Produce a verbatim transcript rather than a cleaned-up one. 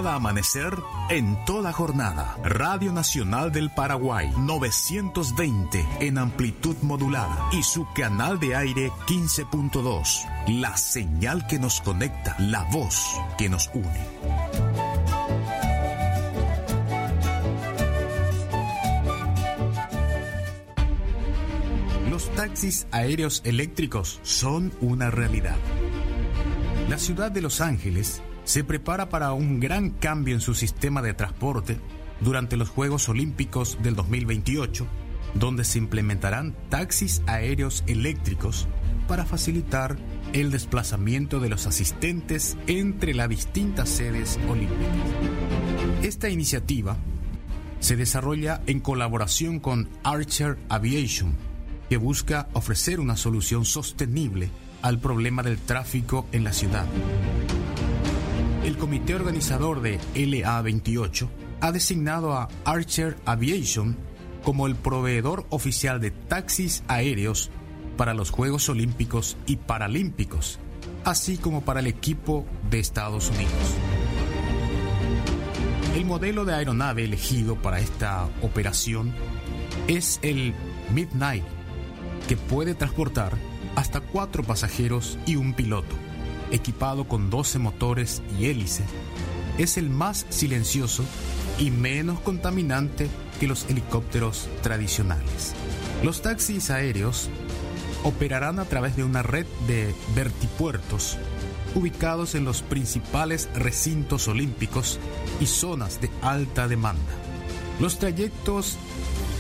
cada amanecer, en toda jornada. Radio Nacional del Paraguay, novecientos veinte en amplitud modulada y su canal de aire quince punto dos. La señal que nos conecta, la voz que nos une. Los taxis aéreos eléctricos son una realidad. La ciudad de Los Ángeles se prepara para un gran cambio en su sistema de transporte durante los Juegos Olímpicos del dos mil veintiocho, donde se implementarán taxis aéreos eléctricos para facilitar el desplazamiento de los asistentes entre las distintas sedes olímpicas. Esta iniciativa se desarrolla en colaboración con Archer Aviation, que busca ofrecer una solución sostenible al problema del tráfico en la ciudad. El comité organizador de L A veintiocho ha designado a Archer Aviation como el proveedor oficial de taxis aéreos para los Juegos Olímpicos y Paralímpicos, así como para el equipo de Estados Unidos. El modelo de aeronave elegido para esta operación es el Midnight, que puede transportar hasta cuatro pasajeros y un piloto, equipado con doce motores y hélices. Es el más silencioso y menos contaminante que los helicópteros tradicionales. Los taxis aéreos operarán a través de una red de vertipuertos ubicados en los principales recintos olímpicos y zonas de alta demanda. Los trayectos